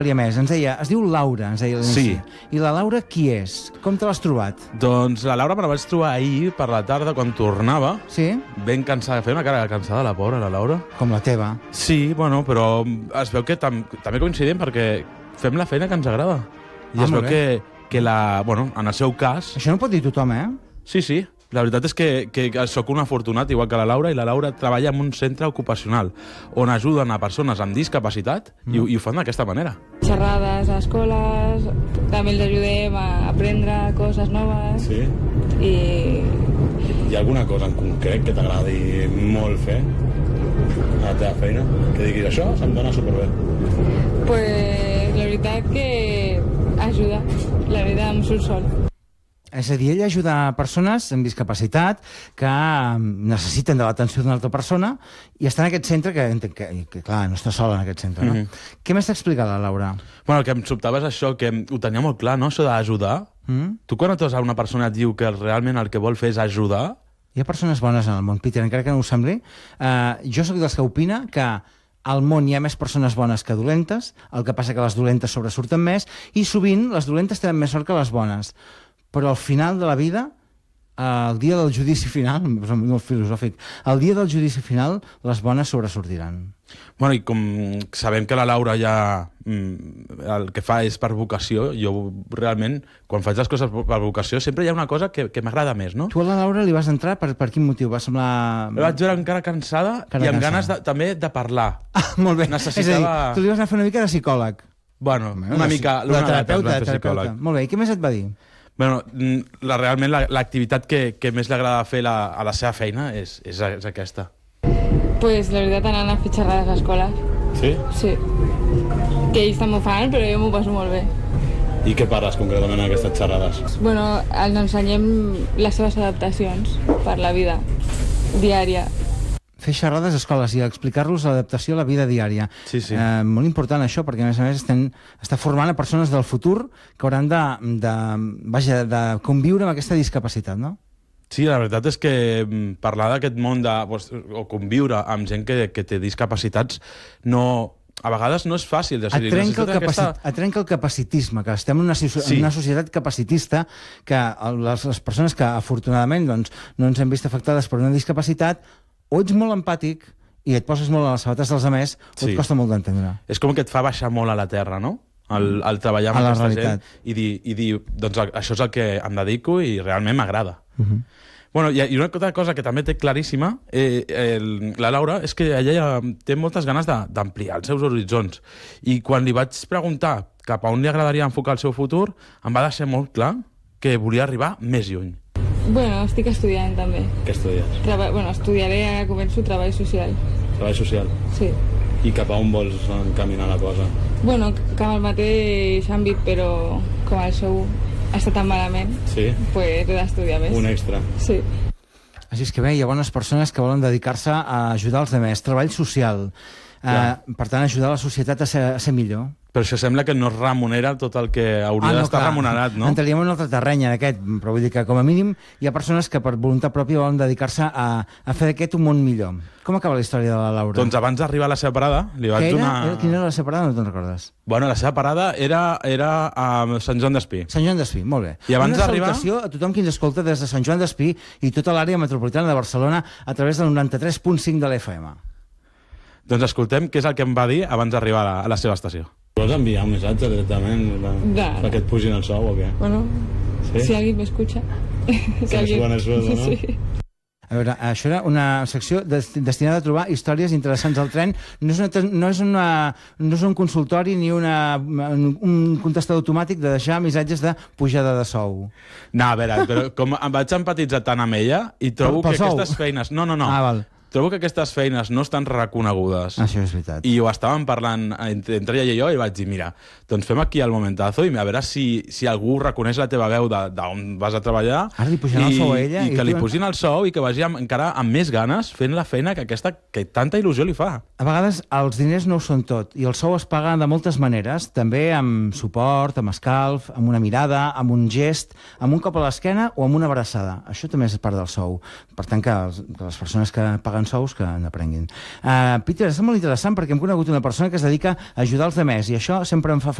A més, ens deia, es diu Laura, ens deia a l'inici. Sí. I la Laura qui és? Com te l'has trobat? Doncs la Laura me la vaig trobar ahir per la tarda, quan tornava. Sí? Ben cansada, feia una cara cansada, la pobra, la Laura. Com la teva. Sí, bueno, però es veu que també coincidim perquè fem la feina que ens agrada. I es veu que bueno, en el seu cas... Això no ho pot dir tothom, eh? Sí. La veritat és que sóc un afortunat, igual que la Laura, i la Laura treballa en un centre ocupacional on ajuden a persones amb discapacitat i ho fan d'aquesta manera. Xerrades a escoles, també els ajudem a aprendre coses noves. Sí? I... Hi ha alguna cosa en concret que t'agradi molt fer a la teva feina? Que diguis, això se'm dona superbé. Pues la veritat que ajuda, la veritat em surt sol. És a dir, ella ajuda a persones amb discapacitat que necessiten de l'atenció d'una altra persona i està en aquest centre que clar, no està sola en aquest centre, no? Què més t'ha explicat la Laura? Bueno, el que em sobtava és això, que ho tenia molt clar, no?, això d'ajudar. Tu quan et una persona et diu que realment el que vol fer és ajudar... Hi ha persones bones en el món, Peter, encara que no ho sembli. Jo sóc dels que opina que al món hi ha més persones bones que dolentes, el que passa que les dolentes sobresurten més, i sovint les dolentes tenen més sort que les bones. Però al final de la vida, el dia del judici final, és molt filosòfic, el dia del judici final, les bones sobresortiran. Bueno, i com sabem que la Laura ja el que fa és per vocació, jo realment, quan faig les coses per vocació, sempre hi ha una cosa que m'agrada més, no? Tu a la Laura li vas entrar per quin motiu? Va semblar... La vaig veure encara cansada i amb ganes també de parlar. Molt bé. Necessitava... És a dir, tu li vas anar a fer una mica de psicòleg. Bueno, una mica... La terapeuta. Molt bé, i què més et va dir? Bueno, realment l'activitat que més li agrada fer a la seva feina és aquesta. Pues la veritat anant a fer xerrades a escoles. Sí? Sí. Que ells també ho fan, però jo m'ho passo molt bé. I què parles concretament en aquestes xerrades? Bueno, els ensenyem les seves adaptacions per la vida diària. Fer xerrades a escoles i explicar-los l'adaptació a la vida diària. Sí. Molt important això, perquè a més està formant a persones del futur que hauran de conviure amb aquesta discapacitat, no? Sí, la veritat és que parlar d'aquest món o conviure amb gent que té discapacitats a vegades no és fàcil. Et trenca el capacitisme, que estem en una societat capacitista, que les persones que afortunadament no ens hem vist afectades per una discapacitat, o ets molt empàtic i et poses molt a les sabates dels altres, o et costa molt d'entendre. És com que et fa baixar molt a la terra, no? El treballar amb aquesta gent i dir, doncs això és el que em dedico i realment m'agrada. Bueno, i una altra cosa que també té claríssima la Laura és que ella té moltes ganes d'ampliar els seus horitzons, i quan li vaig preguntar cap a on li agradaria enfocar el seu futur, em va deixar molt clar que volia arribar més lluny. Bueno, estic estudiant també. Què estudies? Estudiaré, començo treball social. Treball social? Sí. I cap a on vols encaminar la cosa? Bueno, cap al mateix àmbit, però com el sou està tan malament, pues he d'estudiar més. Un extra. Sí. Així és que bé, hi ha bones persones que volen dedicar-se a ajudar els altres. Treball social. Per tant, ajudar la societat a ser millor. Però això sembla que no es remunera tot el que hauria d'estar remunerat, no? Entraríem en un altre terreny, en aquest, però vull dir que, com a mínim, hi ha persones que per voluntat pròpia volen dedicar-se a fer d'aquest un món millor. Com acaba la història de la Laura? Doncs abans d'arribar a la seva parada, li vaig donar... Quina era la seva parada? No te'n recordes? Bueno, la seva parada era a Sant Joan d'Espí. Sant Joan d'Espí, molt bé. I abans d'arribar... Una salutació a tothom qui ens escolta des de Sant Joan d'Espí i tota l'àrea metropolitana de Barcelona a través del 93.5 de l'FM. Doncs escoltem què és el que em va dir abans d'arribar a la seva estació. Vols enviar un missatge directament perquè et pugin el sou o què? Bueno, si alguien me escucha. Que ens suena el sueldo, no? Sí. A veure, això era una secció destinada a trobar històries interessants al tren. No és un consultori ni un contestador automàtic de deixar missatges de pujada de sou. No, a veure, però com em vaig empatitzar tant amb ella i trobo que aquestes feines... No. Ah, val. Trobo que aquestes feines no estan reconegudes. Això és veritat. I ho estàvem parlant entre ella i jo i vaig dir, mira, doncs fem aquí el momentazo i a veure si algú reconeix la teva veu d'on vas a treballar. Ara li pujaran el sou a ella. I que li pugin el sou i que vagi encara amb més ganes fent la feina que tanta il·lusió li fa. A vegades els diners no ho són tot i el sou es paga de moltes maneres, també amb suport, amb escalf, amb una mirada, amb un gest, amb un cop a l'esquena o amb una abraçada. Això també és part del sou. Per tant, que les persones que paguen paguen sous, que n'aprenguin. Peter, és molt interessant perquè hem conegut una persona que es dedica a ajudar els demés i això sempre em fa